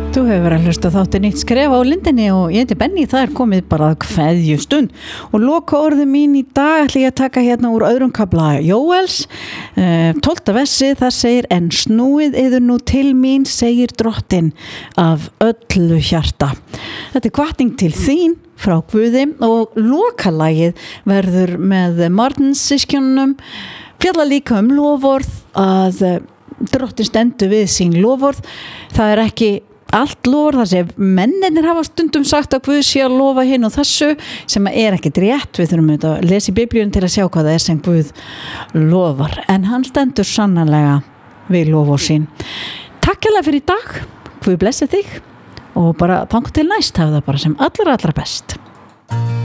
Þú hefur verið að hlusta á þáttinn Nýtt skref á Lindinni og ég heiti Benni, það komið bara að kveðjustund og loka orðu mín í dag ætla ég að taka hérna úr öðrum kafla Jóels 12. versi, það segir en snúið yður nú til mín segir drottinn af öllu hjarta. Þetta hvatning til þín frá Guði og lokalagið verður með Martinssystkinunum fjalla líka loforð að drottinn stendur við sín loforð. Það ekki allt lofur það sem mennirnir hafa stundum sagt að Guð sé að lofa hinn og þessu sem ekkert rétt, við þurfum að lesa í Biblíun til að sjá hvað það sem Guð lofar, en hann stendur sannarlega við lofur sín. Takk hérlega fyrir í dag, Guð blessi þig og bara þangað til næst, hafa það bara sem allra best.